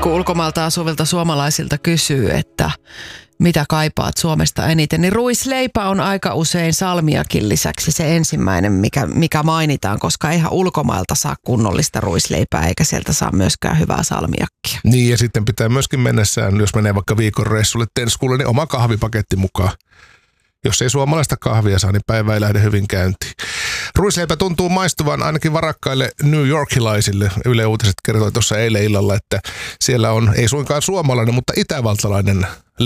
kun ulkomailta asuvilta suomalaisilta kysyy, että mitä kaipaat Suomesta eniten, niin ruisleipä on aika usein salmiakin lisäksi se ensimmäinen, mikä mainitaan, koska eihän ulkomailta saa kunnollista ruisleipää eikä sieltä saa myöskään hyvää salmiakkia. Niin, ja sitten pitää myöskin mennessään, jos menee vaikka viikon reissulle Tenskulle, niin oma kahvipaketti mukaan. Jos ei suomalaista kahvia saa, niin päivä ei lähde hyvin käyntiin. Ruisleipä tuntuu maistuvan ainakin varakkaille New Yorkilaisille. Yle Uutiset kertoi tuossa eilen illalla, että siellä on ei suinkaan suomalainen, mutta itävaltalainen